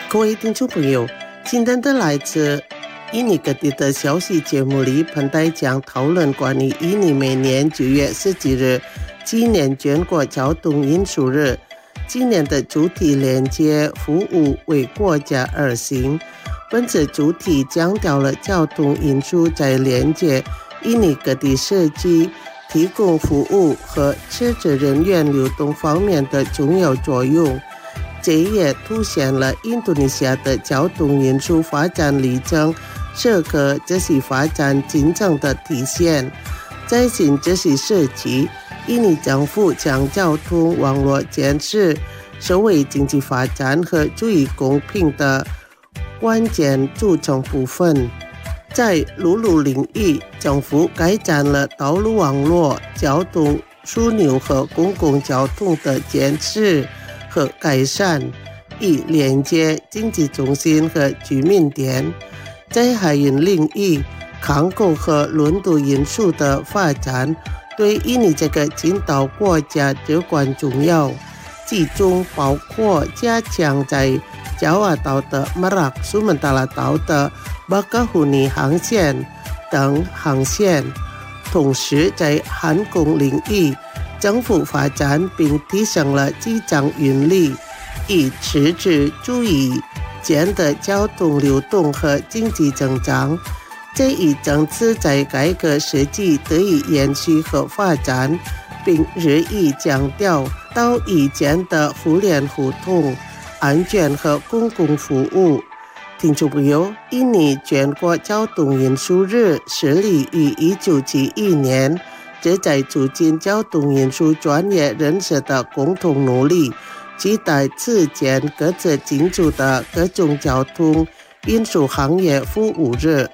各位听众朋友，今天的来自印尼各地的消息节目里，彭代将讨论关于印尼每年9月17日纪念全国交通运输日。今年的主题连接服务为国家而行。本次主题强调了交通运输在连接印尼各地社区、提供服务和支持人员流动方面的重要作用。这也凸显了印度尼西亚的交通运输发展历程适合这些发展进程的体现。在新这些时期，印尼政府将交通网络建设作为经济发展和注意公平的关键组成部分。在陆路领域，政府改善了道路网络、交通枢纽和公共交通的建设和改善，以连接经济中心和居民点。在海运领域，港口和轮渡运输的发展对印尼这个近岛国家至关重要，其中包括加强在爪哇岛的马拉苏门答腊岛的巴卡胡尼航线等航线。同时，在航空领域，政府发展并提升了机场运力，以持续注意间的交通流动和经济增长。这一政策在改革时期得以延续和发展，并日益强调岛屿间的互联互通、安全和公共服务。听众朋友，印尼全国交通运输日设立于1971年，旨在促进交通运输专业人士的共同努力，期待此前各自进驻的各种交通运输行业服务日。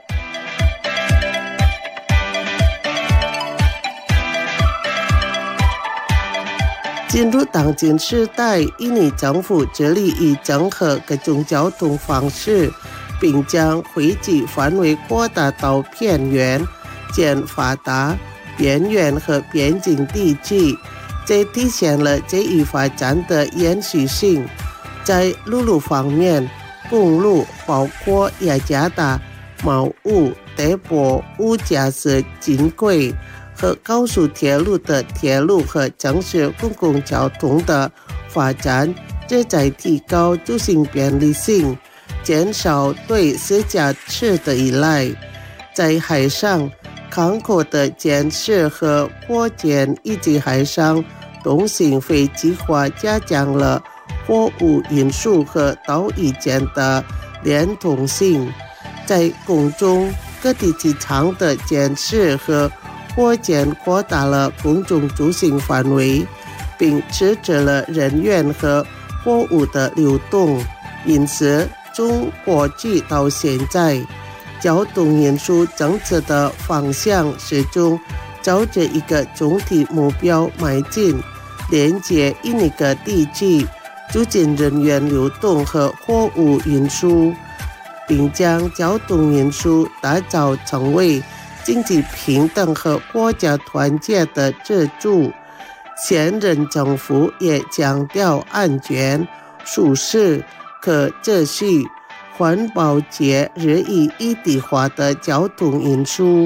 进入当今时代，印尼政府致力于整合各种交通方式，并将汇集范围扩大到偏远、渐发达、边缘和边境地区，这体现了这一发展的延续性。在陆路方面，公路包括雅加达、毛乌、德博、乌加斯轻轨和高速铁路的铁路和城市公共交通的发展，旨在提高出行便利性，减少对私家车的依赖。在海上，港口的建设和扩建以及海上通行飞机化加强了货物运输和岛屿间的连通性。在空中，各地机场的建设和扩建扩大了公众出行范围，并支持了人员和货物的流动。因此，从过去到现在，交通运输政策的方向始终朝着一个总体目标迈进，连接印尼各地区，促进人员流动和货物运输，并将交通运输打造成为经济平等和国家团结的支柱。现任政府也强调安全、舒适、可持续、环保且日益一体化的交通运输。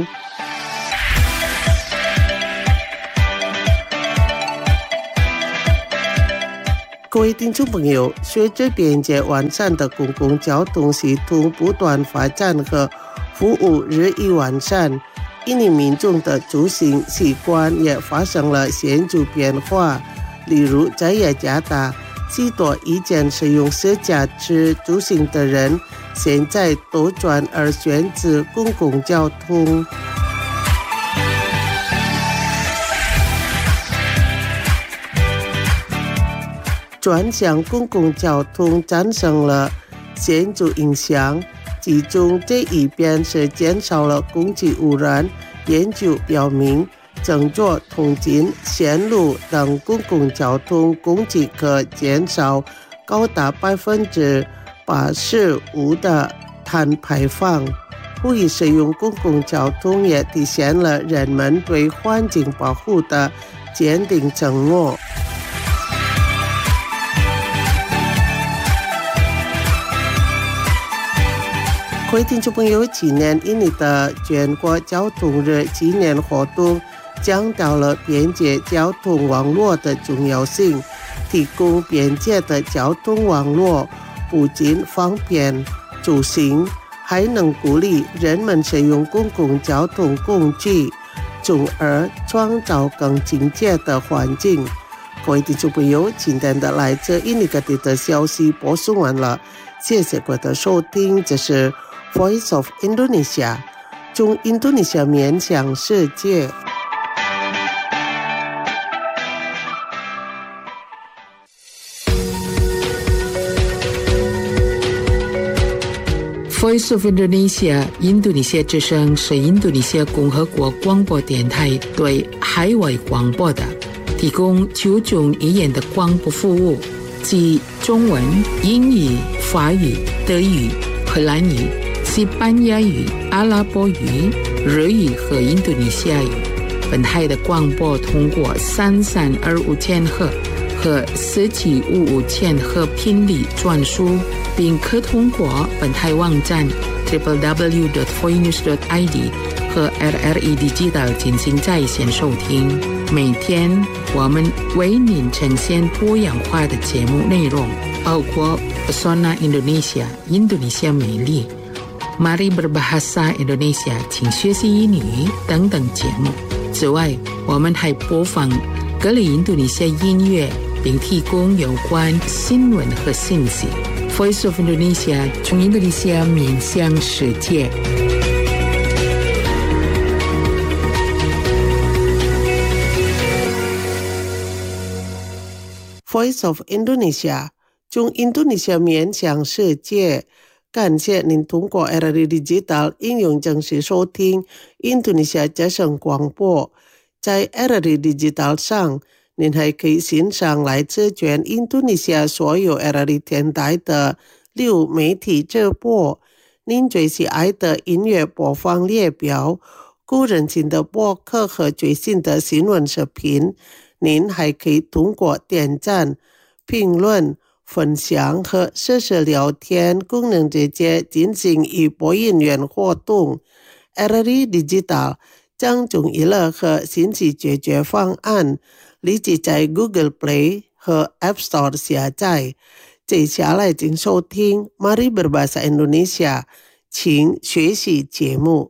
各位听众朋友，随着便捷完善的公共交通系统不断发展和服务日益完善，印尼民众的出行习惯也发生了显著变化。例如，在雅加达，许多以前使用私家车出行的人，现在都转而选择公共交通。转向公共交通产生了显著影响，其中这一边是减少了空气污染。研究表明，乘坐通勤线路等公共交通空气可减少高达85%的碳排放。呼吁使用公共交通也体现了人们对环境保护的坚定承诺。 各位听众朋友，今年印尼的全国交通日纪念活动强调了便捷交通网络的重要性，提供便捷的交通网络不仅方便出行，还能鼓励人们使用公共交通工具，从而创造更亲切的环境。各位听众朋友，今天的来自印尼各地的消息播送完了，谢谢各位的收听，这是 Voice of Indonesia， 从印度尼西亚面向世界。 Voice of Indonesia 印度尼西亚之声是印度尼西亚共和国广播电台对海外广播的，提供9种语言的广播服务，即中文、英语、法语、德语、荷兰语、西班牙语、阿拉伯语、日语和印度尼西亚语。本台的广播通过3325千赫和4755千赫频率传输，并可通过本台网站 www.voinews.id 和 RRI Digital 进行在线收听。每天我们为您呈现多样化的节目内容，包括 Pesona Indonesia 印度尼西亚美丽、Mari Berbahasa Indonesia 请学习英语等等节目。此外，我们还播放各类印度尼西亚音乐，并提供有关新闻和信息。Voice of Indonesia 从印度尼西亚面向世界。 Voice of Indonesia 从印度尼西亚面向世界。感谢您通过 RRI Digital 应用正式收听印度尼西亚之声广播。在 RRI Digital 上，您还可以欣赏来自全印度尼西亚所有 RRI 电台的流媒体直播，您最喜爱的音乐播放列表、个人性的播客和最新的新闻视频。您还可以通过点赞、评论、分享和实时聊天功能直接进行与播音员活动。RRI Digital 将从娱乐和信息解决方案立即在 Google Play 和 App Store 下载。接下来请收听 Mari Berbahasa Indonesia 请学习节目。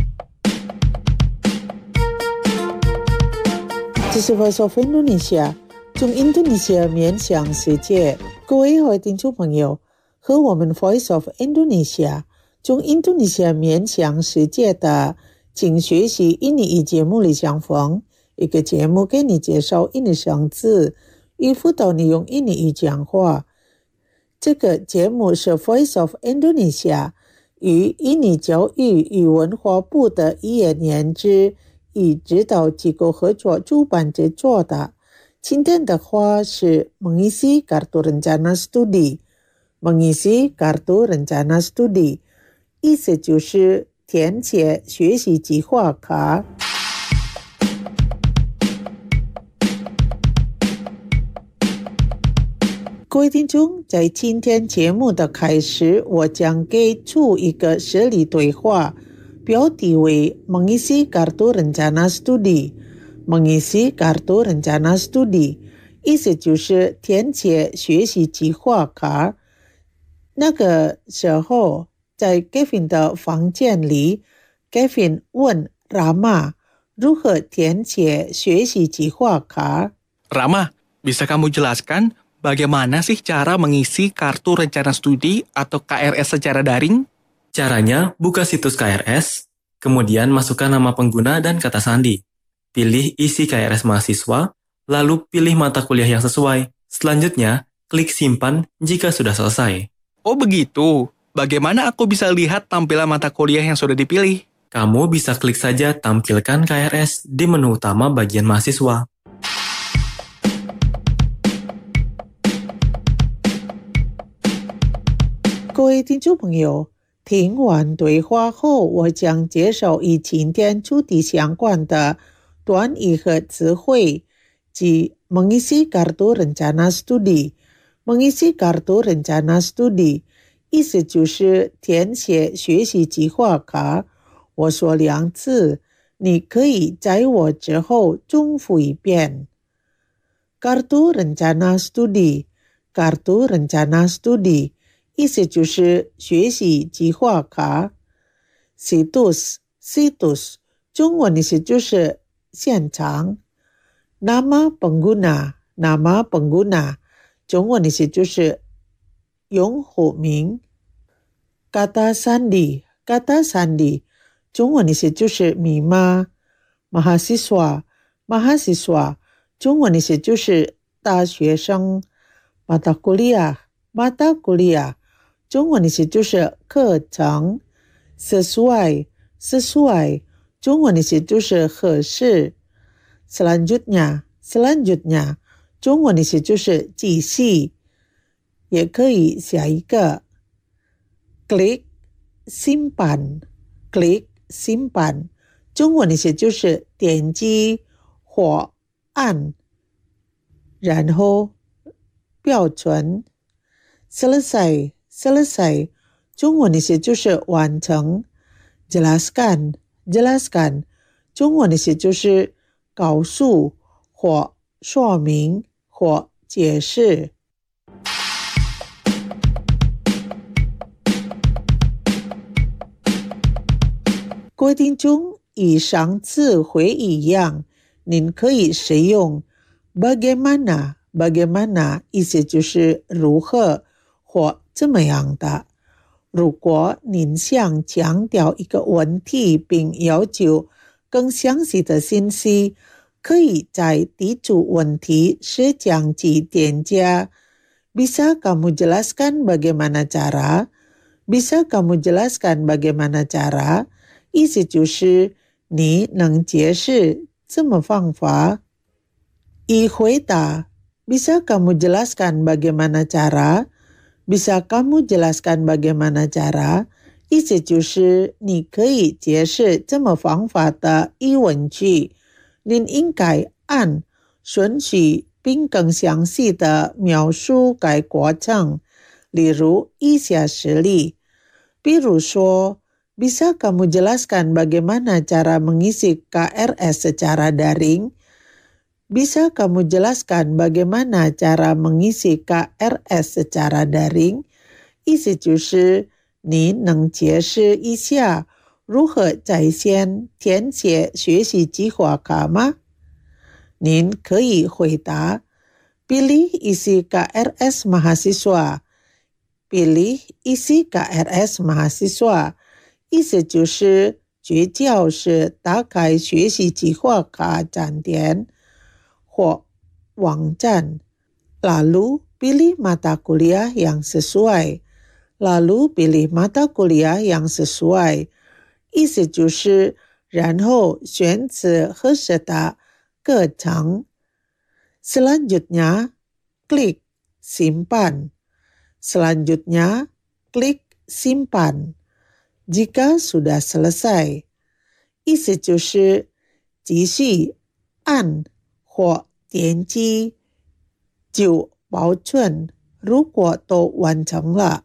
这是 Voice of Indonesia 从印度尼西亚面向世界。各位听众朋友，和我们 Voice of Indonesia 从印度尼西亚面向世界的请学习印尼语节目里相逢，一个节目给你介绍印尼生字，与辅导你用印尼语讲话。这个节目是 Voice of Indonesia 与印尼教育与文化部的语言研究与指导机构合作主办制作的。今天的话是 mengisi kartu rencana studi。mengisi kartu rencana studi 意思就是填写学习计划卡。各位听众，在今天节目的开始，我将给出一个实例对话，标题为 mengisi kartu rencana studi。mengisi kartu rencana studi 意思就是填写学习计划卡。那个时候在 Kevin 的房间里， Kevin 问 Rama 如何填写学习计划卡。 Rama, bisa kamu jelaskan bagaimana sih cara mengisi kartu rencana studi atau KRS secara daring? Caranya, buka situs KRS, kemudian masukkan nama pengguna dan kata sandi. Pilih isi KRS mahasiswa, lalu pilih mata kuliah yang sesuai. Selanjutnya, klik simpan jika sudah selesai. Oh begitu, bagaimana aku bisa lihat tampilan mata kuliah yang sudah dipilih? Kamu bisa klik saja tampilkan KRS di menu utama bagian mahasiswa. 各位听众朋友，听完对话后，我将介绍与今天主题相关的短语和词汇，即 mengisi kartu rencana studi。mengisi kartu rencana studi 意思就是填写学习计划卡。我说2次，你可以在我之后重复一遍。Kartu rencana studi， Kartu rencana studi， 意思就是学习计划卡。Situs， Situs， 中文意思就是现场。Nama pengguna， Nama pengguna， 中文意思就是用户名。Kata sandi， Kata sandi， 中文意思就是密码。Mahasiswa， Mahasiswa， 中文意思就是大学生。Mata kuliah， Mata kuliah， 中文意思就是课程。Sesuai， Sesuai， 中文意思就是合适。Selanjutnya， Selanjutnya， 中文意思就是继续，也可以下一个。Klik simpan， Klik simpan， 中文意思就是点击或按，然后保存。Selesai， Selesai， 中文意思就是完成。Jelaskan， Jelaskan， 中文意思就是告诉或说明或解释。各位听众，与上次会议一样，您可以使用 bagaimana， bagaimana 意思就是如何或怎么样的。如果您想强调一个问题并要求更详细的信息，可以在题主问题设讲及添加 Bisa kamu jelaskan bagaimana cara？ Bisa kamu jelaskan bagaimana cara？ 意思就是你能解释怎么方法。一回答 Bisa kamu jelaskan bagaimana cara？ Bisa kamu jelaskan bagaimana cara？ 意思就是你可以解释怎么方法的疑问句。您应该按顺序并更详细的描述该过程。例如以下实例，比如说 Bisa kamu jelaskan bagaimana cara mengisi KRS secara daring? Bisa kamu jelaskan bagaimana cara mengisi KRS secara daring? 意思就是你能解释一下如何在线填写学习计划卡吗？您可以回答 Pilih isi KRS mahasiswa. Pilih isi KRS mahasiswa. 意思就是绝交是打开学习计划卡站点或网站。Lalu pilih mata kuliah yang sesuai. Lalu pilih mata kuliah yang sesuai. 意思就是然后选择合适的课程。Selanjutnya, klik simpan. Selanjutnya, klik simpan. Jika sudah selesai， 意思就是继续按或点击就保存，如果都完成了。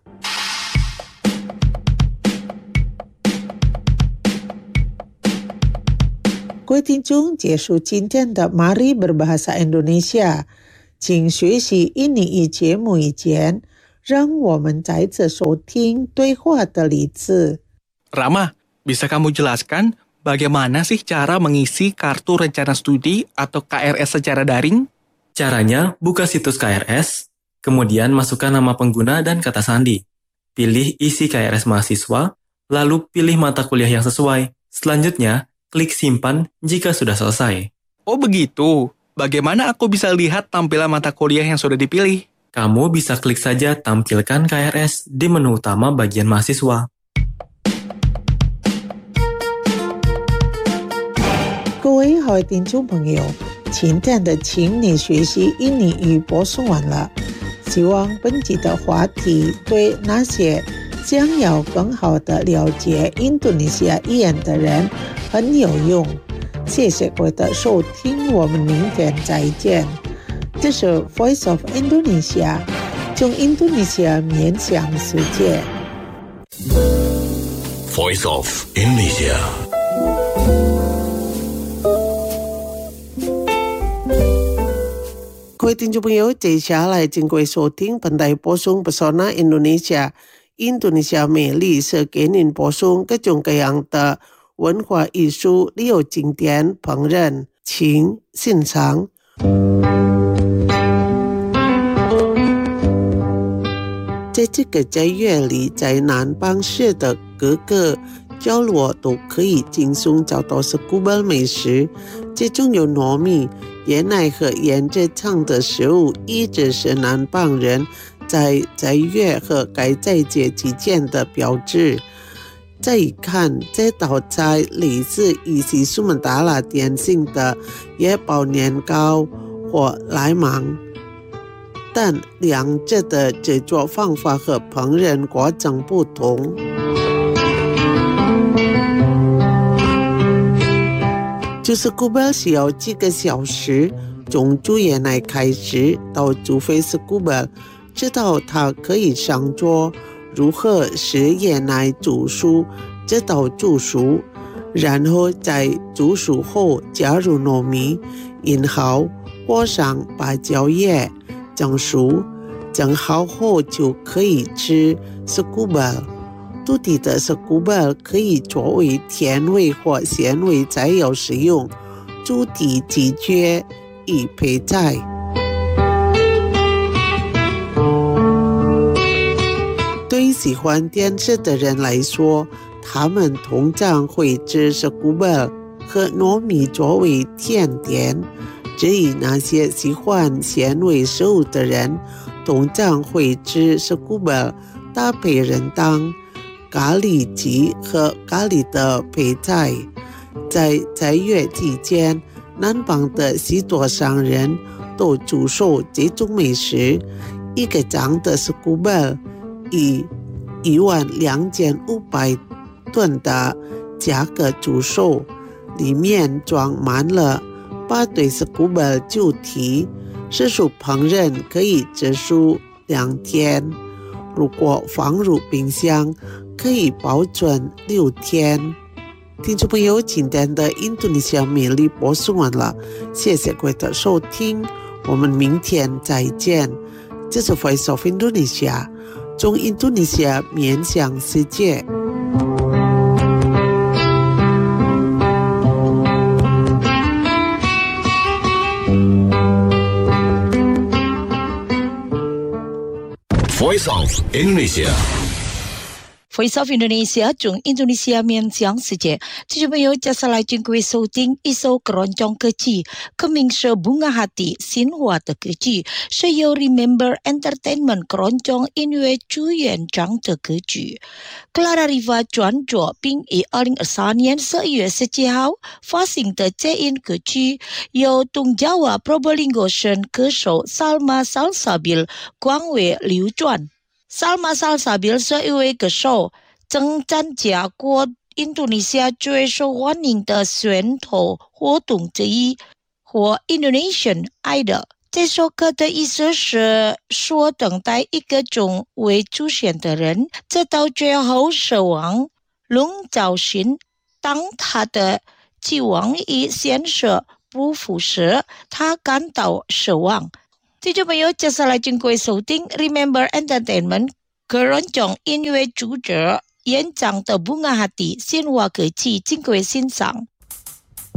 各位听众，结束今天的 Mari Berbahasa Indonesia， 请学习印尼语节目以前，让我们再次收听对话的例子。 Rama, bisa kamu jelaskan bagaimana sih cara mengisi kartu rencana studi atau KRS secara daring? Caranya, buka situs KRS, kemudian masukkan nama pengguna dan kata sandi. Pilih isi KRS mahasiswa, lalu pilih mata kuliah yang sesuai. Selanjutnya, klik simpan jika sudah selesai. Oh begitu, bagaimana aku bisa lihat tampilan mata kuliah yang sudah dipilih? Kamu bisa klik saja tampilkan KRS di menu utama bagian mahasiswa. 各位好听众朋友，今天的请你学习印尼语播送完了，希望本集的话题对那些想要更好的了解印度尼西亚语言的人很有用。谢谢各位的收听，我们明天再见。这是 Voice of Indonesia， 从印度尼西亚面向世界。 Voice of Indonesia。 各位听众朋友，接下来请各位收听本台播送 Pesona Indonesia， 印度尼西亚美丽是给您播送各种各样的文化艺术、旅游景点、烹饪，请欣赏。在这个斋月里，在南邦市的各个角落都可以轻松找到是古巴美食，其中有糯米、椰奶和腌制汤的食物，一直是南邦人在斋月和该斋节期间的标志。再一看，这道菜类似伊西苏门答腊典型的椰包年糕或莱芒，但两者的制作方法和烹饪过程不同。就是古巴需要几个小时，从煮椰奶开始到煮沸是古巴，直到它可以上桌，如何使椰奶煮熟，直到煮熟，然后在煮熟后加入糯米，引好，裹上芭蕉叶，蒸熟，蒸好后就可以吃是古巴。土地的是古巴可以作为甜味或咸味菜肴使用，主题季节以配菜。对喜欢甜食的人来说，他们通常会吃是古巴和糯米作为甜点。至于那些喜欢咸味食物的人，通常会吃是古巴搭配仁汤、咖喱鸡和咖喱的配菜。在斋月期间，南邦的许多商人都出售这种美食。一个张的是古巴以12500吨的价格出售，里面装满了8对是古巴猪蹄，时速烹饪可以持续2天。如果放入冰箱，可以保存6天。听众朋友，今天的印度尼西亚美丽播送完了，谢谢各位的收听，我们明天再见。这是 Voice of Indonesia， 从印度尼西亚面向世界。 Voice of Indonesia。Voice of Indonesia 从印度尼西亚面向世界，听众朋友，接下来请各位收听一首keroncong歌曲，歌名是《Bunga Hati》，新华的歌曲，是由 Remember Entertainment keroncong音乐主演唱的歌曲。Clara Riva 创作并于2023年11月17号发行的这音歌曲，由东Jawa Probolinggo省歌手 Salma Salsabil 广为流传。Salma Salsabil 是一位歌手，曾参加过印度尼西亚最受欢迎的选秀活动之一，或 Indonesian Idol。这首歌的意思是说等待一个总未出现的人，直到最后死亡。龙兆勋当他的期望与现实不符时，他感到失望。听众朋友，接下来请各位收听 Remember Entertainment keroncong音乐主角演唱的《Bunga Hati》新华歌曲，请各位欣赏。